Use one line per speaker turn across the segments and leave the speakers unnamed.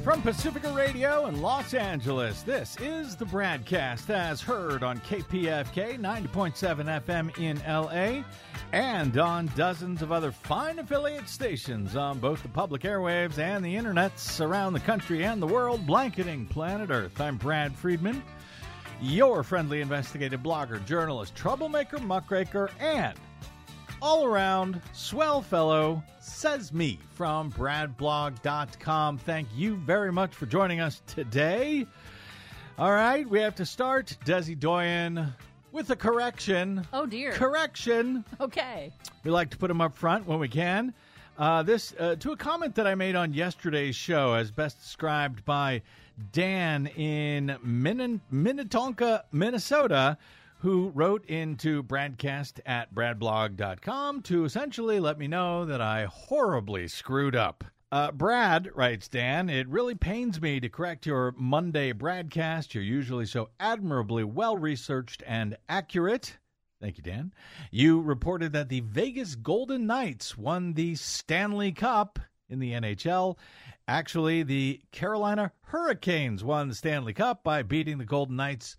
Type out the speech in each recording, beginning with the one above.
From Pacifica Radio in Los Angeles, this is the BradCast as heard on KPFK 90.7 FM in LA and on dozens of other fine affiliate stations on both the public airwaves and the internets around the country and the world, blanketing planet Earth. I'm Brad Friedman, your friendly investigative blogger, journalist, troublemaker, muckraker, and all-around swell fellow, says me from bradblog.com. Thank you very much for joining us today. All right, we have to start, Desi Doyen, with a correction.
Oh, dear.
Correction.
Okay.
We like to put them up front when we can. To a comment that I made on yesterday's show, as best described by Dan in Minnetonka, Minnesota, who wrote into Bradcast at bradblog.com to essentially let me know that I horribly screwed up. Brad, writes Dan, it really pains me to correct your Monday Bradcast. You're usually so admirably well-researched and accurate. Thank you, Dan. You reported that the Vegas Golden Knights won the Stanley Cup in the NHL. Actually, the Carolina Hurricanes won the Stanley Cup by beating the Golden Knights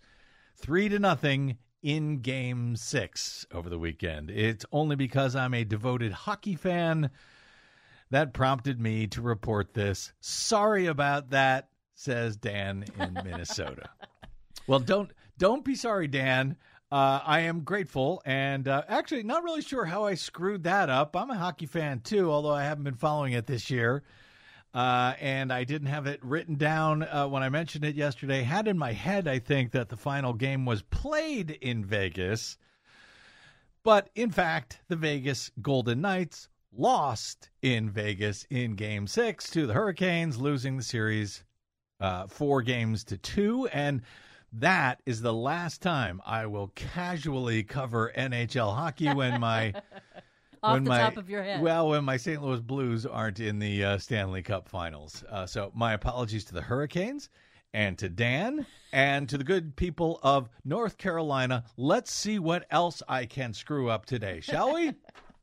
3-0 in Game 6 over the weekend. It's only because I'm a devoted hockey fan that prompted me to report this. Sorry about that, says Dan in Minnesota. Well, don't be sorry, Dan. I am grateful, and actually not really sure how I screwed that up. I'm a hockey fan, too, although I haven't been following it this year. And I didn't have it written down when I mentioned it yesterday. Had in my head, I think, that the final game was played in Vegas. But, in fact, the Vegas Golden Knights lost in Vegas in Game 6 to the Hurricanes, losing the series 4-2. And that is the last time I will casually cover NHL hockey when my...
Off the top of your head.
Well, when my St. Louis Blues aren't in the Stanley Cup Finals. So my apologies to the Hurricanes and to Dan and to the good people of North Carolina. Let's see what else I can screw up today, shall we?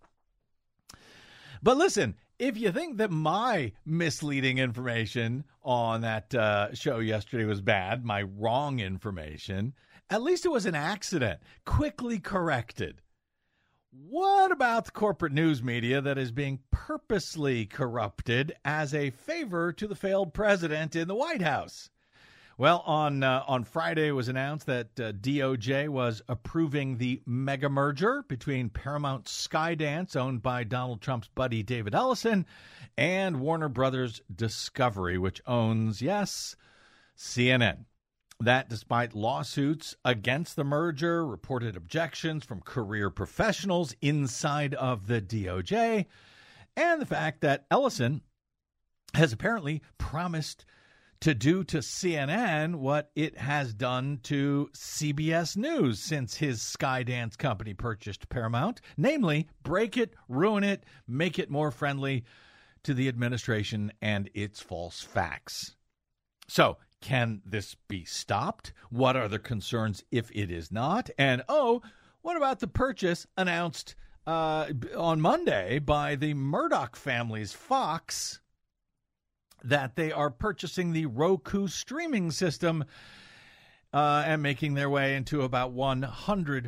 But listen, if you think that my misleading information on that show yesterday was bad, my wrong information, at least it was an accident, quickly corrected. What about the corporate news media that is being purposely corrupted as a favor to the failed president in the White House? Well, on Friday, it was announced that DOJ was approving the mega merger between Paramount Skydance, owned by Donald Trump's buddy David Ellison, and Warner Brothers Discovery, which owns, yes, CNN. That despite lawsuits against the merger, reported objections from career professionals inside of the DOJ, and the fact that Ellison has apparently promised to do to CNN what it has done to CBS News since his Skydance company purchased Paramount, namely break it, ruin it, make it more friendly to the administration and its false facts. So, can this be stopped? What are the concerns if it is not? And, what about the purchase announced on Monday by the Murdoch family's Fox that they are purchasing the Roku streaming system and making their way into about 100